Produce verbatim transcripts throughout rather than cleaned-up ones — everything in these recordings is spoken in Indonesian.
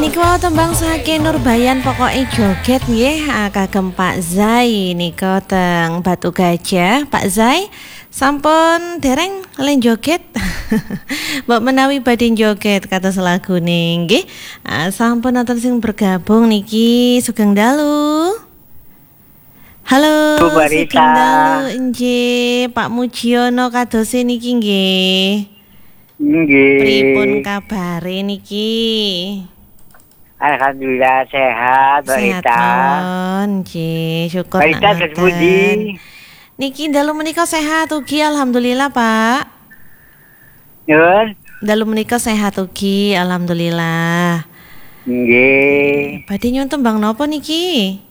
Niku wau tembang saking Nurbayan pokoke joget nggih kagem Pak Zai nika teng Batu Gajah. Pak Zai sampun dereng len joget. Mbok menawi badhe joget kata selagune nggih. Sampun wonten sing bergabung niki sugeng dalu. Halo, sugeng dalu nggih Pak Mujiono kadose niki nggih. Nggih. Pripun kabare niki? Alhamdulillah sehat, Sehat Barita. mawon, nggih, syukur Barita nak terpuji. Niki dalu menika sehat ugi alhamdulillah, Pak. Nyuwun. Dalu menika sehat ugi alhamdulillah. Nggih. Badhe nyuwun tembang napa niki?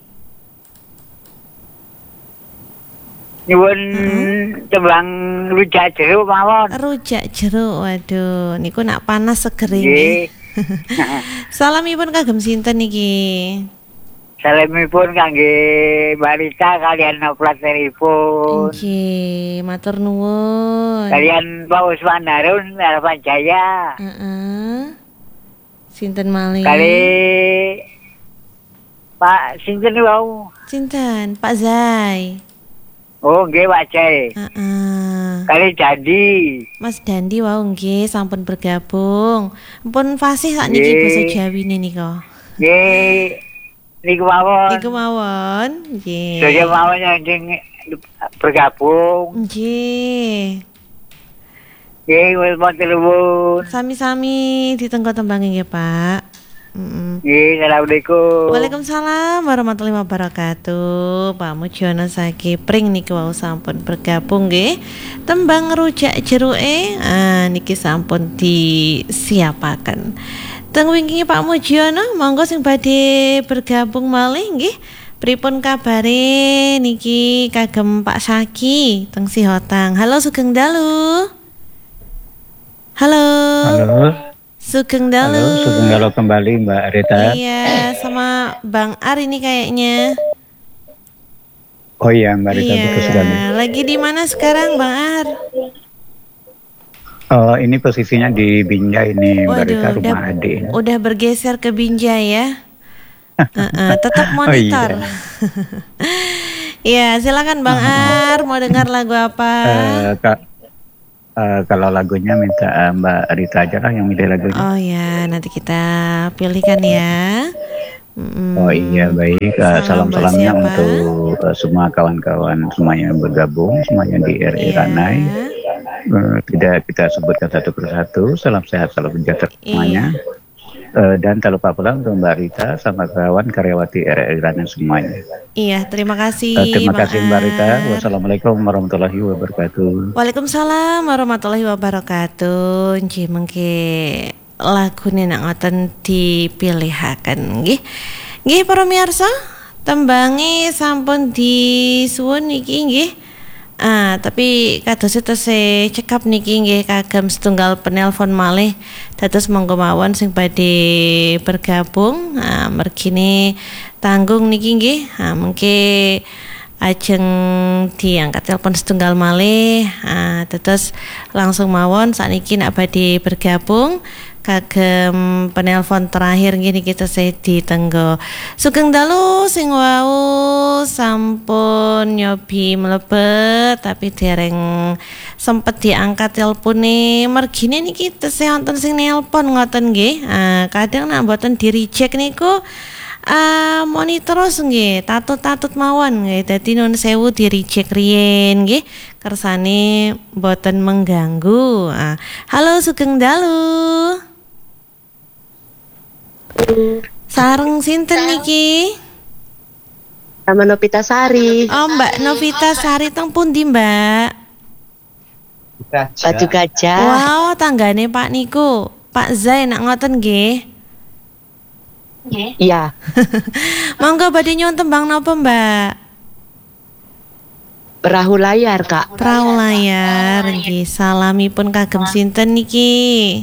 Nyuwun tembang rujak jeruk mawon. Rujak jeruk, waduh, niku nak panas seger Nggih. nggih. Salamipun kagem sinten niki? Salamipun kangge Barita kalian operatoripun. Nggih, matur nuwun. Kalian Pak Usman Harun Harapan Jaya. Heeh. Sinten malih? Kali Pak sinten wau? Sinten? Pak Zai. Oh, nggih Pak Jai. Heeh. Kali Jadi. Mas Dandi wau nggih sampun bergabung. Ampun fasih sakniki Nggih. basa Jawine nika. Nggih. Niku mawon. Niku mawon. Nggih. Saya mawon yang bergabung. Nggih. Nggih, wis matur nuwun. Sami-sami ditenggo tembange nggih, Pak. Heeh. Nggih, assalamualaikum. Waalaikumsalam warahmatullahi wabarakatuh. Pak Mujiono saking Pring niki wau sampun bergabung nggih. Tembang rujak jeruke ah niki sampun disiapaken. Teng wingi Pak Mujiono monggo sing badhe bergabung malih nggih. Pripun kabare niki kagem Pak Saki teng Sihotang. Halo sugeng dalu. Halo. Halo. Sugeng dalu. Halo, sugeng dalu kembali Mbak Rita. Iya, sama Bang Ar ini kayaknya. Oh iya Mbak Rita, Iya, betul sekali. lagi di mana sekarang Bang Ar? Oh, ini posisinya di Binjai ini Mbak Rita, Waduh, udah, rumah adik. udah bergeser ke Binjai ya. Uh-uh, tetap Oh monitor. iya. Iya, silakan Bang Ar, mau dengar lagu apa? Eh, Kak, eh, kalau lagunya minta eh, Mbak Rita aja lah yang milih lagunya. Oh ya, nanti kita pilihkan ya. Mm, Oh iya, baik. Eh, salam buat Salam-salamnya siapa? untuk eh, semua kawan-kawan semuanya yang bergabung, semuanya di R I Iya. Ranai. Eh, tidak kita sebutkan satu persatu. Salam sehat, salam sejahtera semuanya. Eh, dan tak lupa pula untuk Mbak Rita sama kawan karyawati R I Ranai semuanya. Iya, terima kasih. Eh, terima Bang kasih Mbak Rita. Ar. Wassalamualaikum warahmatullahi wabarakatuh. Waalaikumsalam warahmatullahi wabarakatuh. Nggih mengke lagune nak ngoten dipilihaken nggih. Nggih para miyarsa, tembange sampun disuwun niki nggih. Ah, tapi kados tesih cekap niki nggih kagem setunggal penelpon malih dados monggo mawon sing badhe bergabung. Ah, mergine tanggung niki nggih. Ah, mengke ajeng diangkat telepon setunggal malih. Ah, terus langsung mawon sakniki nak badhe bergabung kagem penelpon terakhir gini kita saya ditenggo. Sugeng dalu sing wau sampun nyobi mlebet tapi dereng sempet diangkat telepone. Mergine niki tesih wonten sing nelpon ngoten nggih. Ah, kadang nak mboten di-reject niku Uh, monitor terus nggih, tatut-tatut mawon nggih. Dadi nun sewu di reject riyen nggih. Kersane mboten mengganggu. Uh, halo sugeng dalu. Sareng sinten niki? Sama Novita Sari. Oh, Mbak Novita Sari teng pundi, Mbak? Batu Gajah. Wow, tanggane Pak niku. Pak Zai nak ngoten nggih. Iya. Monggo badhe nyuwun tembang napa, Mbak? Perahu layar, Kak. Perahu layar nggih. Salamipun kagem sinten niki?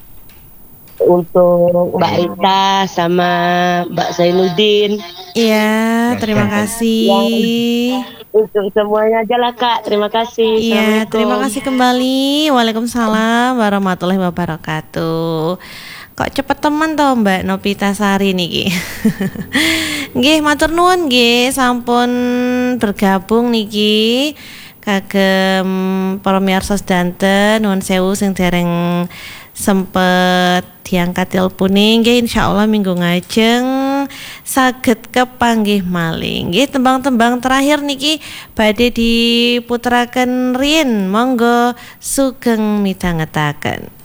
Untuk Mbak Rita sama Mbak Zainuddin. Iya, terima kasih. Untuk semuanya aja lah, Kak. Terima kasih. Iya, Assalamualaikum. terima kasih kembali. Waalaikumsalam warahmatullahi wabarakatuh. Kok cepet temen to Mbak Nopitasari niki. Nggih, matur nuwun nggih sampun bergabung niki kagem para miyarsa sedanten. Nuwun sewu sing dereng sempet diangkat telepone. Nggih insyaallah minggu ngajeng saged kepanggih malih. Nggih, tembang-tembang terakhir niki badhe diputeraken riyin. Monggo sugeng midhangetaken.